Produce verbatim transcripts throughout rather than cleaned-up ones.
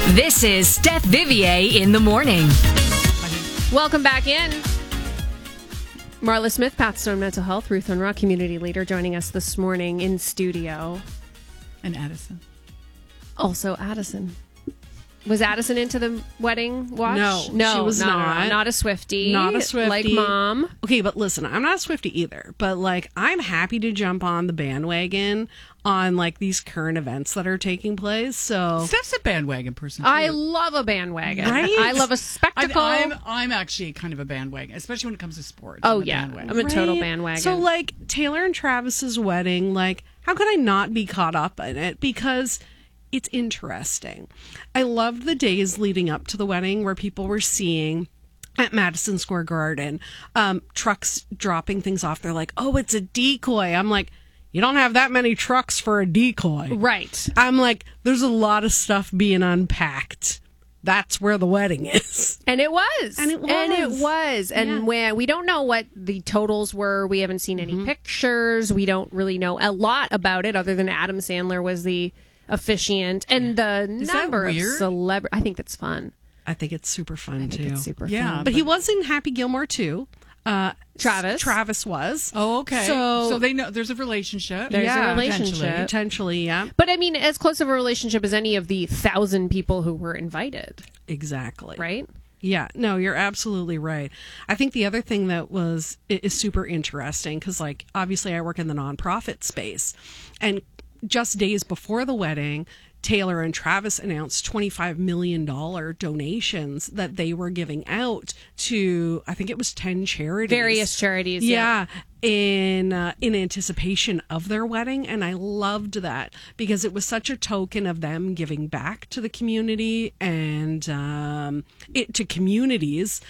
This is Steph Vivier in the morning. Welcome back in. Marla Smith, Pathstone Mental Health, Ruth Unruh, community leader, joining us this morning in studio. And Addison. Also Addison. Was Addison into the wedding watch? No, no, she was no, not. No, no, not a Swiftie. Not a Swiftie. Like mom. Okay, but listen, I'm not a Swiftie either. But like, I'm happy to jump on the bandwagon on like these current events that are taking place. So Steph's a bandwagon person, too. I love a bandwagon. Right? I love a spectacle. I, I'm, I'm actually kind of a bandwagon, especially when it comes to sports. oh, I'm a yeah. bandwagon. I'm a total Right? bandwagon. So like Taylor and Travis's wedding, like how could I not be caught up in it? Because it's interesting. I loved the days leading up to the wedding where people were seeing at Madison Square Garden um, trucks dropping things off. They're like, oh, it's a decoy. I'm like, you don't have that many trucks for a decoy. Right. I'm like, there's a lot of stuff being unpacked. That's where the wedding is. And it was. And it was. And it was. And Yeah. when we don't know what the totals were. We haven't seen any pictures. We don't really know a lot about it other than Adam Sandler was the officiant. And the Is that number of weird? celebrities. I think that's fun. I think it's super fun I think too. it's super Yeah. fun. But he was in Happy Gilmore too. Uh, Travis. Travis was. Oh, okay. So- So, they know there's a relationship. There's Yeah, a relationship. potentially. Potentially, yeah. But I mean, as close of a relationship as any of the thousand people who were invited, Exactly. right? Yeah, no, you're absolutely right. I think the other thing that was i- is super interesting because, like, obviously, I work in the nonprofit space, and just days before the wedding, Taylor and Travis announced twenty-five million dollars donations that they were giving out to, I think it was ten charities. Various charities. Yeah, in uh, in anticipation of their wedding, and I loved that because it was such a token of them giving back to the community and um, it to communities,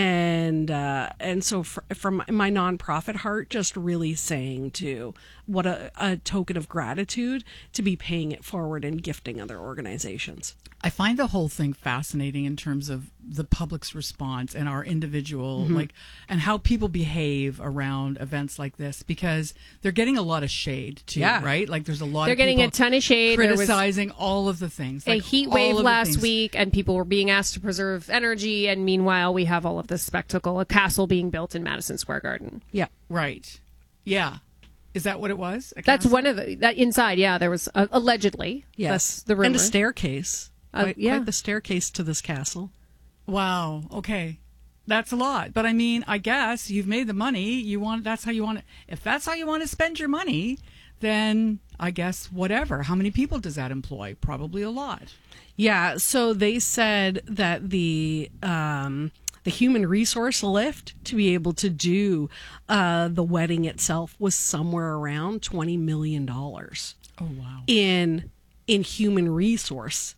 and uh, and so fr- from my nonprofit heart, just really saying to what a, a token of gratitude to be paying it forward and gifting other organizations. I find the whole thing fascinating in terms of the public's response and our individual, like, and how people behave around events like this because they're getting a lot of shade too, Yeah. right? Like, there's a lot They're of getting a people ton of shade. There was criticizing all of the things. a like, heat all wave of the last things. week, and people were being asked to preserve energy. And meanwhile, we have all of this spectacle, a castle being built in Madison Square Garden. Yeah. Right. Yeah. Is that what it was? A That's castle? one of the that inside. Yeah, there was uh, allegedly. Yes. That's the rumor. And a staircase. Uh, quite, yeah. quite the staircase to this castle. Wow. Okay. That's a lot. But I mean, I guess you've made the money. You want, that's how you want it. If that's how you want to spend your money, then I guess whatever. How many people does that employ? Probably a lot. Yeah, so they said that the um, the human resource lift to be able to do uh, the wedding itself was somewhere around twenty million dollars Oh, wow. in in human resource.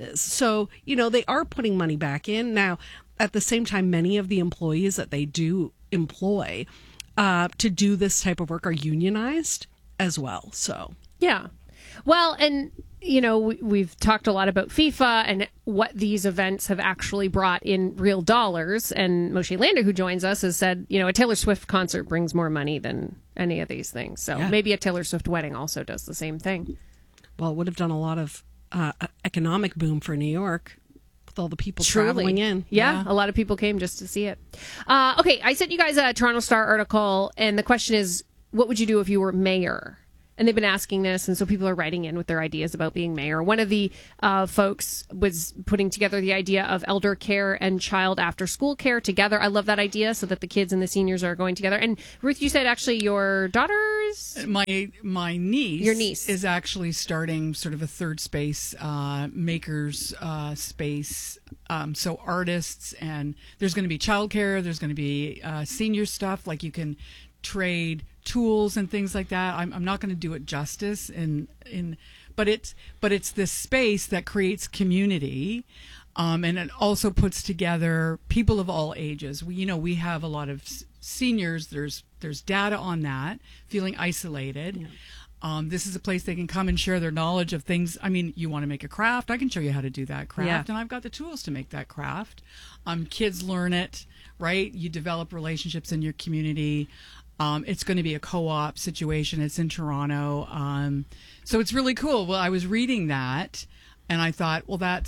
So, you know, they are putting money back in. Now, at the same time, many of the employees that they do employ uh, to do this type of work are unionized as well. So, Yeah. Well, and, you know, we, we've talked a lot about FIFA and what these events have actually brought in real dollars. And Moshe Lander, who joins us, has said, you know, a Taylor Swift concert brings more money than any of these things. So Yeah. maybe a Taylor Swift wedding also does the same thing. well, it would have done a lot of uh, economic boom for New York with all the people Truly. traveling in. Yeah, Yeah. a lot of people came just to see it. Uh, okay, I sent you guys a Toronto Star article, and the question is, what would you do if you were mayor? And they've been asking this, and so people are writing in with their ideas about being mayor. One of the uh, folks was putting together the idea of elder care and child after school care together. I love that idea, so that the kids and the seniors are going together. And Ruth, you said actually your daughter's... My my niece, Your niece. is actually starting sort of a third space, uh, makers uh, space. Um, so artists, and there's going to be childcare. There's going to be uh, senior stuff, like you can trade tools and things like that. I'm, I'm not going to do it justice in in, but it's but it's this space that creates community. Um, and it also puts together people of all ages. We, you know, we have a lot of s- seniors. There's there's data on that, feeling isolated. Yeah. Um, this is a place they can come and share their knowledge of things. I mean, you want to make a craft? I can show you how to do that craft, Yeah. and I've got the tools to make that craft. Um, kids learn it, right? You develop relationships in your community. Um, it's going to be a co-op situation. It's in Toronto. Um, so it's really cool. Well, I was reading that and I thought, well, that's,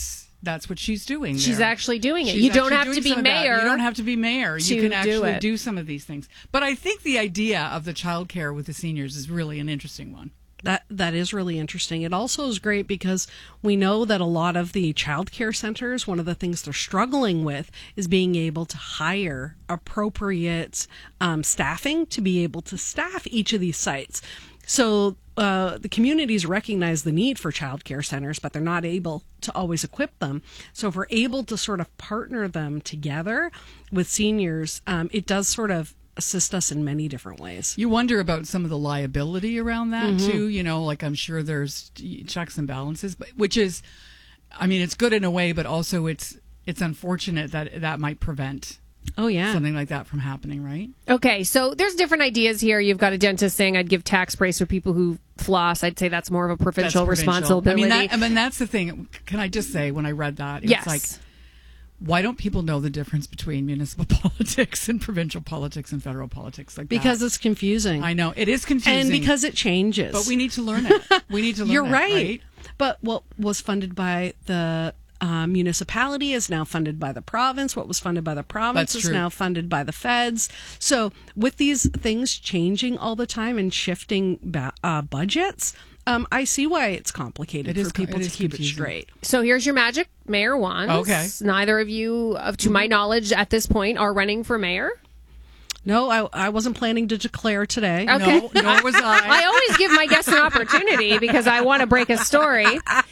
that's what she's doing. She's there. actually doing it. She's you don't actually have doing to be some of that. mayor. You don't have to be mayor. to You can do actually it. do some of these things. But I think the idea of the childcare with the seniors is really an interesting one. That that is really interesting. It also is great because we know that a lot of the childcare centers, one of the things they're struggling with is being able to hire appropriate um, staffing to be able to staff each of these sites. So uh, the communities recognize the need for childcare centers, but they're not able to always equip them. So if we're able to sort of partner them together with seniors, um, it does sort of assist us in many different ways. You wonder about some of the liability around that Mm-hmm. too. You know, like I'm sure there's checks and balances, but which is, I mean, it's good in a way, but also it's it's unfortunate that that might prevent Oh, yeah. something like that from happening, right? Okay, so there's different ideas here. You've got a dentist saying I'd give tax breaks for people who floss. I'd say that's more of a provincial, That's provincial. responsibility. I mean, that, I mean, that's the thing. Can I just say, when I read that, it's yes. like, why don't people know the difference between municipal politics and provincial politics and federal politics like Because that? it's confusing. I know it is confusing, And because it changes. but we need to learn it. We need to learn You're it, right. right? But what was funded by the uh, municipality is now funded by the province. What was funded by the province That's is true. now funded by the feds. So with these things changing all the time and shifting ba- uh, budgets, um, I see why it's complicated It is for co- people it to is keep confusing. it straight. So here's your magic mayor wands. Okay. Neither of you, of to my knowledge, at this point, are running for mayor. No, I, I wasn't planning to declare today. Okay. No, nor was I. I always give my guests an opportunity because I want to break a story.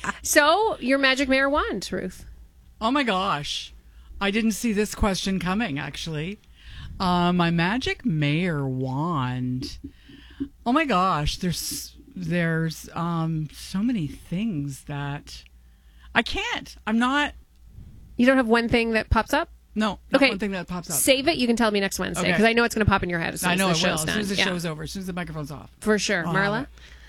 So your magic mayor wand, Ruth. Oh my gosh. I didn't see this question coming, actually. Uh, my magic mayor wand. Oh my gosh. There's there's um, so many things that I can't. I'm not. You don't have one thing that pops up? No. Not Okay. one thing that pops up. Save it. You can tell me next Wednesday Okay. because I know it's going to pop in your head as soon I as know the it will. show's As done. soon as the Yeah. show's over. As soon as the microphone's off. For sure. I'll have Marla? it.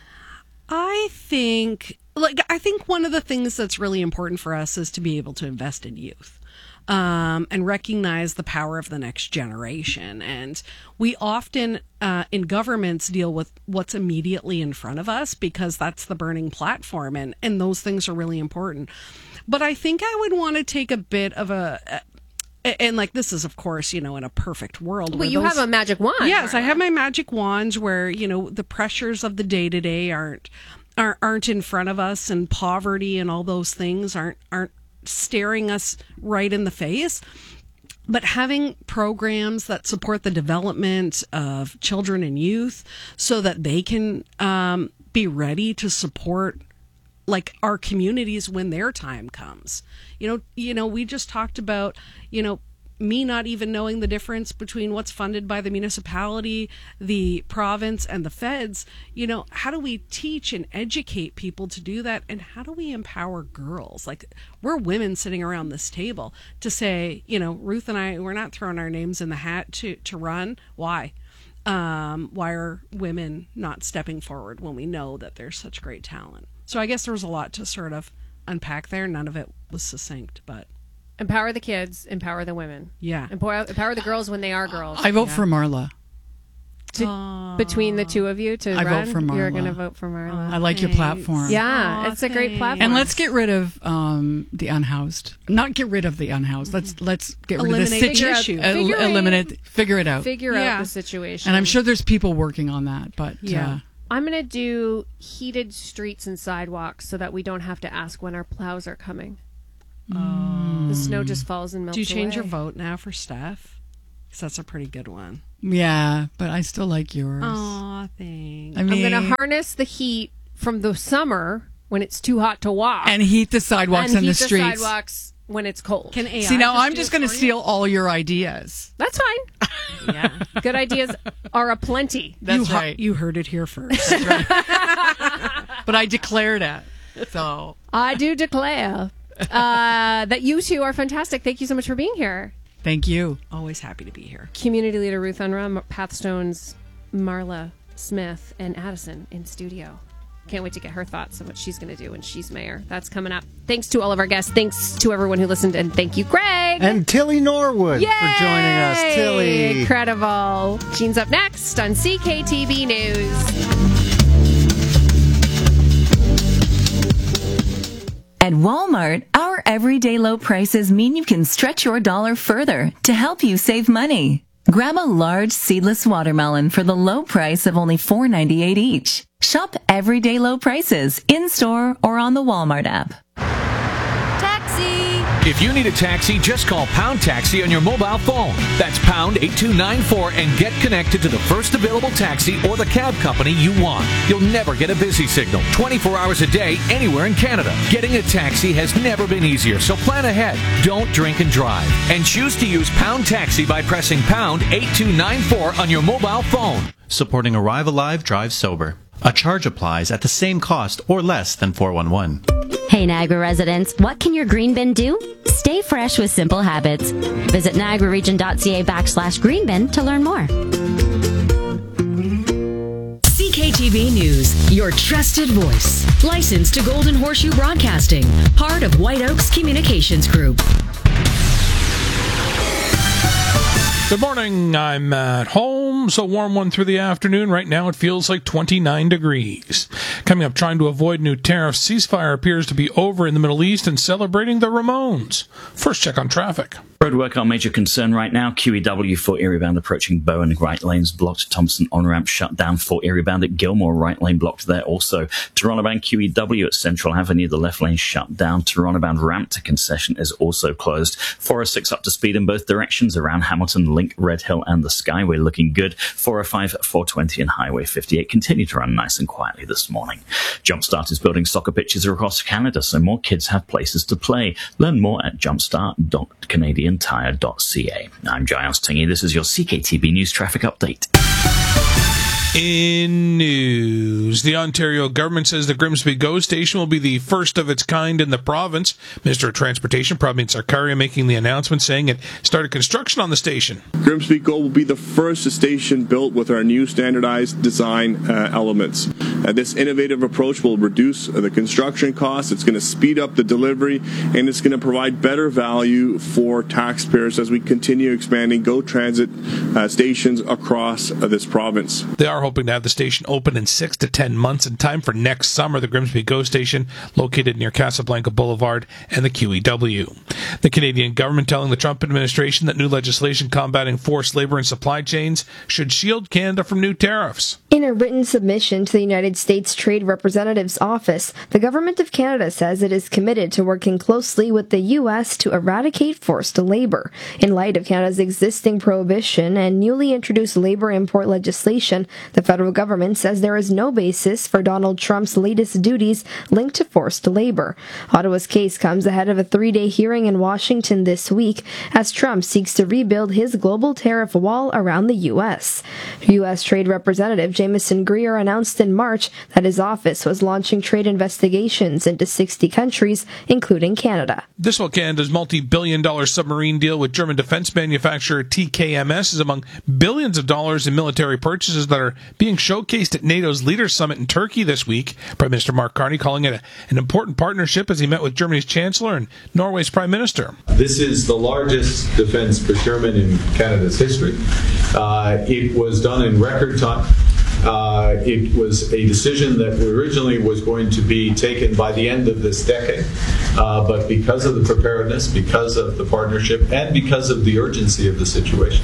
I think, like, I think one of the things that's really important for us is to be able to invest in youth. Um, and recognize the power of the next generation. And we often, uh, in governments, deal with what's immediately in front of us because that's the burning platform, and, and those things are really important. But I think I would want to take a bit of a, a and like this is, of course, you know, in a perfect world. Well, where you those- have a magic wand. Yes, I Marla. have my magic wands where, you know, the pressures of the day to day aren't aren't aren't in front of us, and poverty and all those things aren't aren't staring us right in the face. But having programs that support the development of children and youth so that they can um, be ready to support like our communities when their time comes. You know, you know, we just talked about, you know, me not even knowing the difference between what's funded by the municipality, the province, and the feds. You know, how do we teach and educate people to do that? And how do we empower girls? Like, we're women sitting around this table to say, you know, Ruth and I, we're not throwing our names in the hat to, to run. Why? Um, why are women not stepping forward when we know that there's such great talent? So I guess there was a lot to sort of unpack there. None of it was succinct, but Empower the kids, empower the women. yeah. Empower, empower the girls when they are girls. I vote for Marla. To- between the two of you to I vote run, for you're Marla. going to vote for Marla. I like your Thanks. platform. yeah, Aw, it's a great thanks. platform. And let's get rid of um, the unhoused. Not get rid of the unhoused. Let's let's get rid Eliminate of the the situ- issue. el- Figure it- eliminate. Figure it out. figure Yeah. out the situation. And I'm sure there's people working on that. But Yeah. uh, I'm going to do heated streets and sidewalks so that we don't have to ask when our plows are coming. The snow just falls and melts Do you change your away. vote now for Steph? Because that's a pretty good one. yeah, but I still like yours. Aw, thanks. I I'm mean, going to harness the heat from the summer when it's too hot to walk and heat the sidewalks and and, heat the streets. sidewalks when it's cold. Can A I See, now I'm do just it going to for you? steal all your ideas. That's fine. Yeah. Good ideas are aplenty. That's you, right. You heard it here first. But I declared it. So I do declare uh, that you two are fantastic. Thank you so much for being here. thank you. Always happy to be here. Community leader Ruth Unruh, Pathstone's Marla Smith, and Addison in studio. Can't wait to get her thoughts on what she's going to do when she's mayor. That's coming up. Thanks to all of our guests. Thanks to everyone who listened. And thank you, Greg. And Tilly Norwood Yay! for joining us. Tilly. Incredible. Gene's up next on C K T V News. And At Walmart, our everyday low prices mean you can stretch your dollar further to help you save money. Grab a large seedless watermelon for the low price of only four dollars and ninety-eight cents each. Shop everyday low prices in-store or on the Walmart app. If you need a taxi, just call Pound Taxi on your mobile phone. That's pound eight two nine four and get connected to the first available taxi or the cab company you want. You'll never get a busy signal twenty-four hours a day anywhere in Canada. Getting a taxi has never been easier, so plan ahead. Don't drink and drive. And choose to use Pound Taxi by pressing pound eight two nine four on your mobile phone. Supporting Arrive Alive, Drive Sober. A charge applies at the same cost or less than four one one. Hey Niagara residents, what can your green bin do? Stay fresh with simple habits. Visit niagararegion.ca backslash green bin to learn more. C K T V News, your trusted voice. Licensed to Golden Horseshoe Broadcasting, part of White Oaks Communications Group. Good morning. I'm at home, so warm one through the afternoon. Right now it feels like twenty-nine degrees. Coming up, trying to avoid new tariffs, ceasefire appears to be over in the Middle East and celebrating the Ramones. First check on traffic. Roadwork, our major concern right now. Q E W for Erie Bound approaching Bowen, right lanes blocked. Thompson on-ramp shut down for Erie Bound at Gilmore, right lane blocked there also. Toronto Bound Q E W at Central Avenue, the left lane shut down. Toronto Bound ramp to concession is also closed. four oh six up to speed in both directions around Hamilton, Link, Red Hill and the Skyway looking good. four oh five, four twenty and Highway fifty-eight continue to run nice and quietly this morning. Jumpstart is building soccer pitches across Canada so more kids have places to play. Learn more at jumpstart dot canadian tire dot c a. I'm Giles Tingy. This is your C K T B News Traffic Update. In news, the Ontario government says the Grimsby GO station will be the first of its kind in the province. Minister of Transportation Praveen Sarkaria making the announcement, saying it started construction on the station. Grimsby GO will be the first station built with our new standardized design uh, elements. Uh, this innovative approach will reduce uh, the construction costs, it's going to speed up the delivery, and it's going to provide better value for taxpayers as we continue expanding GO Transit uh, stations across uh, this province. They are hoping to have the station open in six to ten months in time for next summer. The Grimsby GO station, located near Casablanca Boulevard and the Q E W. The Canadian government telling the Trump administration that new legislation combating forced labor and supply chains should shield Canada from new tariffs. In a written submission to the United States Trade Representative's office, the Government of Canada says it is committed to working closely with the U S to eradicate forced labor. In light of Canada's existing prohibition and newly introduced labor import legislation, the federal government says there is no basis for Donald Trump's latest duties linked to forced labor. Ottawa's case comes ahead of a three-day hearing in Washington this week as Trump seeks to rebuild his global tariff wall around the U S. U S Trade Representative Jameson Greer announced in March that his office was launching trade investigations into sixty countries, including Canada. This while Canada's multi-billion dollar submarine deal with German defense manufacturer T K M S is among billions of dollars in military purchases that are being showcased at NATO's Leaders Summit in Turkey this week. Prime Minister Mark Carney calling it a, an important partnership as he met with Germany's Chancellor and Norway's Prime Minister. This is the largest defense procurement in Canada's history. Uh, it was done in record time. Uh, it was a decision that originally was going to be taken by the end of this decade, uh, but because of the preparedness, because of the partnership, and because of the urgency of the situation,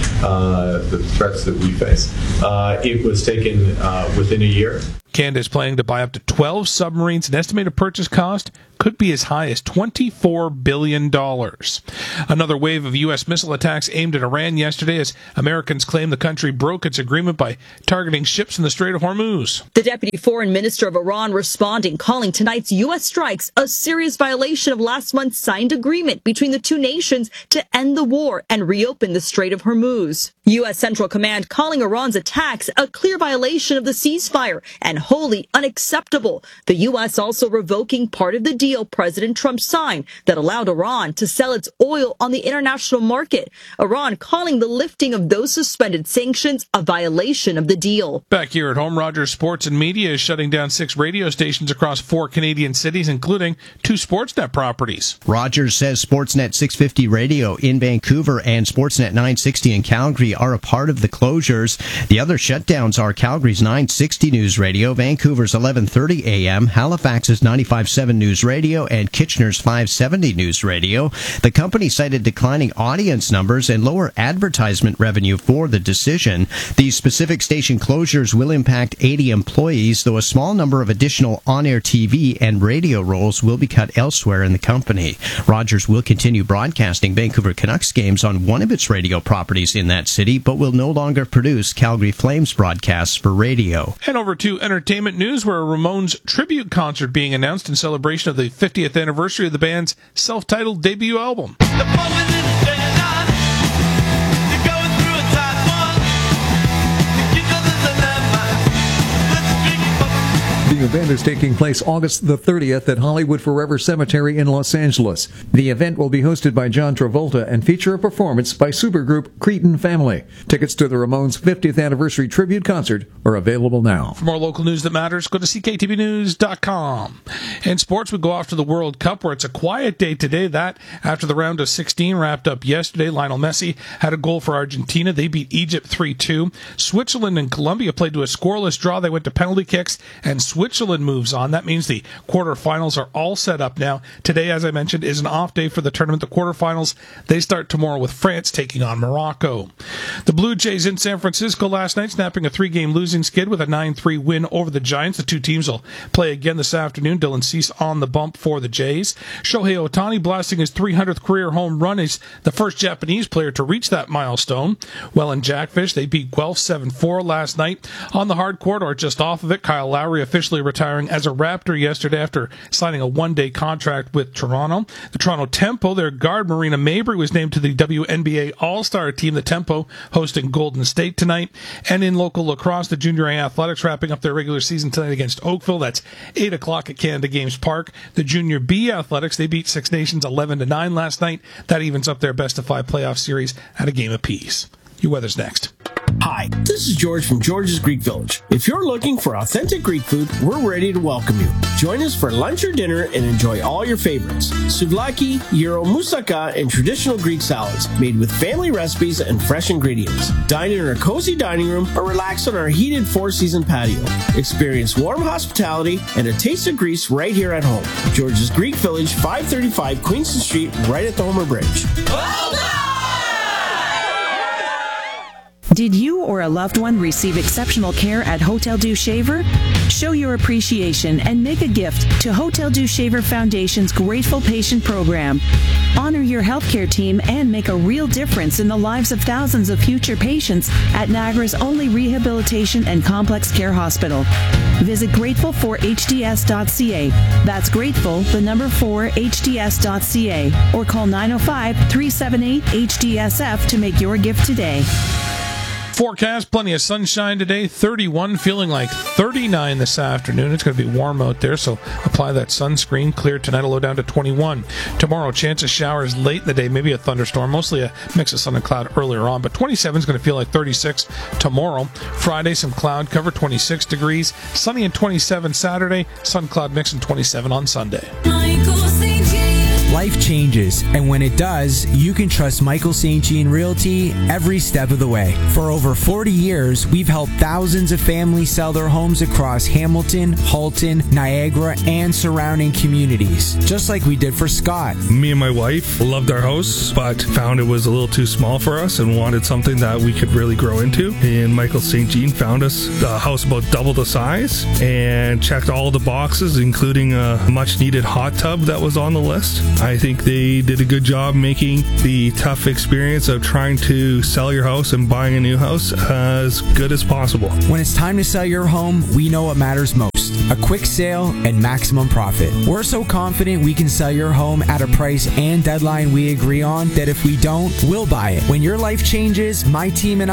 uh, the threats that we face, uh, it was taken uh, within a year. Canada is planning to buy up to twelve submarines. An estimated purchase cost could be as high as twenty-four billion dollars. Another wave of U S missile attacks aimed at Iran yesterday as Americans claim the country broke its agreement by targeting ships in the Strait of Hormuz. The deputy foreign minister of Iran responding, calling tonight's U S strikes a serious violation of last month's signed agreement between the two nations to end the war and reopen the Strait of Hormuz. U S Central Command calling Iran's attacks a clear violation of the ceasefire and wholly unacceptable. The U S also revoking part of the deal President Trump signed that allowed Iran to sell its oil on the international market. Iran calling the lifting of those suspended sanctions a violation of the deal. Back here at home, Rogers Sports and Media is shutting down six radio stations across four Canadian cities, including two Sportsnet properties. Rogers says Sportsnet six fifty Radio in Vancouver and Sportsnet nine sixty in Calgary are a part of the closures. The other shutdowns are Calgary's nine sixty News Radio, Vancouver's eleven thirty a.m., Halifax's ninety-five point seven News Radio, and Kitchener's five seventy News Radio. The company cited declining audience numbers and lower advertisement revenue for the decision. These specific station closures will impact eighty employees, though a small number of additional on-air T V and radio roles will be cut elsewhere in the company. Rogers will continue broadcasting Vancouver Canucks games on one of its radio properties in that city, but will no longer produce Calgary Flames broadcasts for radio. And over to entertainment news, where a Ramones tribute concert being announced in celebration of the fiftieth anniversary of the band's self-titled debut album. The event is taking place August the thirtieth at Hollywood Forever Cemetery in Los Angeles. The event will be hosted by John Travolta and feature a performance by supergroup Cretin Family. Tickets to the Ramones' fiftieth anniversary tribute concert are available now. For more local news that matters, go to c k t v news dot com. In sports, we go off to the World Cup, where it's a quiet day today. That, after the round of sixteen wrapped up yesterday, Lionel Messi had a goal for Argentina. They beat Egypt three two. Switzerland and Colombia played to a scoreless draw. They went to penalty kicks, and Switzerland moves on. That means the quarterfinals are all set up now. Today, as I mentioned, is an off day for the tournament. The quarterfinals, they start tomorrow with France taking on Morocco. The Blue Jays in San Francisco last night, snapping a three-game losing skid with a nine three win over the Giants. The two teams will play again this afternoon. Dylan Cease on the bump for the Jays. Shohei Ohtani blasting his three hundredth career home run. He's the first Japanese player to reach that milestone. Well, in Jackfish, they beat Guelph seven four last night. On the hard court, or just off of it, Kyle Lowry officially retiring as a Raptor yesterday after signing a one-day contract with Toronto. The Toronto Tempo, their guard Marina Mabry, was named to the W N B A All-Star team. The Tempo hosting Golden State tonight. And in local lacrosse, the Junior A Athletics wrapping up their regular season tonight against Oakville. That's eight o'clock at Canada Games Park. The Junior B Athletics, they beat Six Nations eleven to nine last night. That evens up their best-of-five playoff series at a game apiece. Your weather's next. Hi, this is George from George's Greek Village. If you're looking for authentic Greek food, we're ready to welcome you. Join us for lunch or dinner and enjoy all your favorites. Souvlaki, gyro, moussaka, and traditional Greek salads made with family recipes and fresh ingredients. Dine in our cozy dining room or relax on our heated four-season patio. Experience warm hospitality and a taste of Greece right here at home. George's Greek Village, five thirty-five Queenston Street, right at the Homer Bridge. Well done! Did you or a loved one receive exceptional care at Hotel Dieu Shaver? Show your appreciation and make a gift to Hotel Dieu Shaver Foundation's Grateful Patient Program. Honor your healthcare team and make a real difference in the lives of thousands of future patients at Niagara's only rehabilitation and complex care hospital. Visit grateful for h d s dot c a. That's grateful, the number four, h d s dot c a. Or call nine oh five, three seven eight, H D S F to make your gift today. Forecast, plenty of sunshine today, thirty-one, feeling like thirty-nine this afternoon. It's going to be warm out there, so apply that sunscreen. Clear tonight, a low down to twenty-one. Tomorrow, chance of showers late in the day, maybe a thunderstorm, mostly a mix of sun and cloud earlier on, but twenty-seven is going to feel like thirty-six tomorrow. Friday, some cloud cover, twenty-six degrees. Sunny and twenty-seven Saturday, sun cloud mix and twenty-seven on Sunday. Life changes, and when it does, you can trust Michael Saint Jean Realty every step of the way. For over forty years, we've helped thousands of families sell their homes across Hamilton, Halton, Niagara, and surrounding communities, just like we did for Scott. Me and my wife loved our house, but found it was a little too small for us and wanted something that we could really grow into. And Michael Saint Jean found us a house about double the size and checked all the boxes, including a much-needed hot tub that was on the list. I think they did a good job making the tough experience of trying to sell your house and buying a new house as good as possible. When it's time to sell your home, we know what matters most. A quick sale and maximum profit. We're so confident we can sell your home at a price and deadline we agree on that if we don't, we'll buy it. When your life changes, my team and I